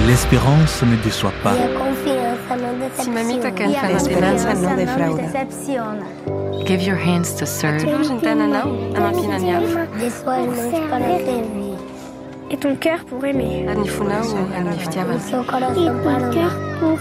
L'espérance ne déçoit pas. Si mamita kan fa esperanza no defrauda. Give your hands to serve. Toujours une tanana, un pinaniaf. Et ton cœur pour aimer. Anifuna ou aniftiava. Et ton cœur pour